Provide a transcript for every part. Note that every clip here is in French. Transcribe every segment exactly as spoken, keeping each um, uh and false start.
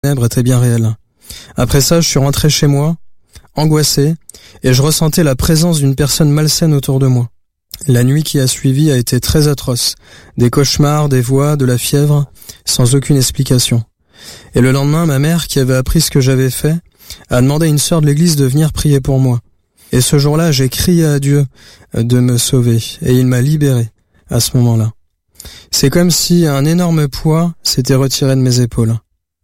ténèbres était bien réel. Après ça, je suis rentré chez moi, angoissé, et je ressentais la présence d'une personne malsaine autour de moi. La nuit qui a suivi a été très atroce. Des cauchemars, des voix, de la fièvre, sans aucune explication. Et le lendemain, ma mère, qui avait appris ce que j'avais fait, a demandé à une sœur de l'église de venir prier pour moi. Et ce jour-là, j'ai crié à Dieu de me sauver, et il m'a libéré à ce moment-là. C'est comme si un énorme poids s'était retiré de mes épaules.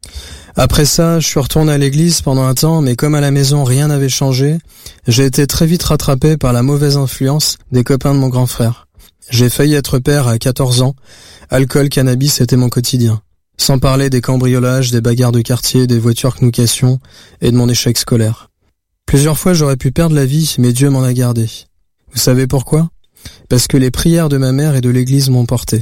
Après ça, je suis retourné à l'église pendant un temps, mais comme à la maison rien n'avait changé, j'ai été très vite rattrapé par la mauvaise influence des copains de mon grand frère. J'ai failli être père à quatorze ans. Alcool, cannabis, c'était mon quotidien. Sans parler des cambriolages, des bagarres de quartier, des voitures que nous cassions et de mon échec scolaire. Plusieurs fois, j'aurais pu perdre la vie, mais Dieu m'en a gardé. Vous savez pourquoi ? Parce que les prières de ma mère et de l'église m'ont porté.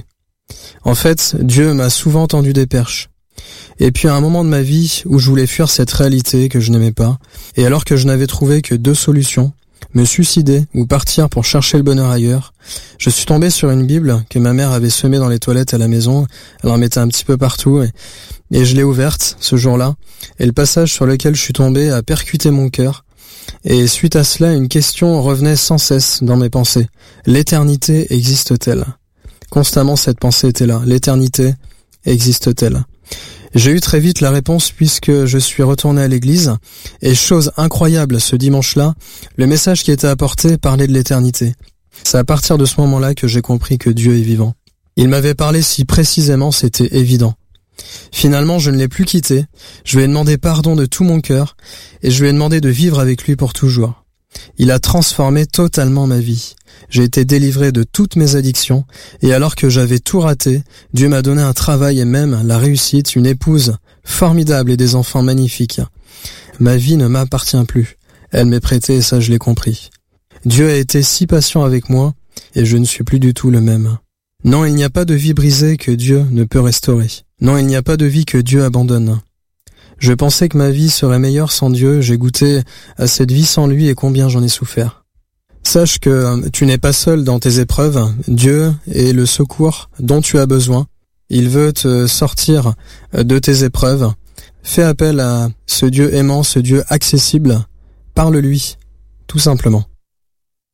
En fait, Dieu m'a souvent tendu des perches. Et puis à un moment de ma vie où je voulais fuir cette réalité que je n'aimais pas, et alors que je n'avais trouvé que deux solutions, me suicider ou partir pour chercher le bonheur ailleurs, je suis tombé sur une Bible que ma mère avait semée dans les toilettes à la maison. Elle en mettait un petit peu partout, et, et je l'ai ouverte ce jour-là, et le passage sur lequel je suis tombé a percuté mon cœur, et suite à cela, une question revenait sans cesse dans mes pensées. L'éternité existe-t-elle ? Constamment cette pensée était là. L'éternité existe-t-elle ? J'ai eu très vite la réponse puisque je suis retourné à l'église, et chose incroyable ce dimanche-là, le message qui était apporté parlait de l'éternité. C'est à partir de ce moment-là que j'ai compris que Dieu est vivant. Il m'avait parlé si précisément, c'était évident. Finalement, je ne l'ai plus quitté, je lui ai demandé pardon de tout mon cœur, et je lui ai demandé de vivre avec lui pour toujours. Il a transformé totalement ma vie. J'ai été délivré de toutes mes addictions, et alors que j'avais tout raté, Dieu m'a donné un travail et même la réussite, une épouse formidable et des enfants magnifiques. Ma vie ne m'appartient plus. Elle m'est prêtée et ça je l'ai compris. Dieu a été si patient avec moi, et je ne suis plus du tout le même. Non, il n'y a pas de vie brisée que Dieu ne peut restaurer. Non, il n'y a pas de vie que Dieu abandonne. Je pensais que ma vie serait meilleure sans Dieu, j'ai goûté à cette vie sans lui et combien j'en ai souffert. Sache que tu n'es pas seul dans tes épreuves, Dieu est le secours dont tu as besoin. Il veut te sortir de tes épreuves. Fais appel à ce Dieu aimant, ce Dieu accessible. Parle-lui, tout simplement.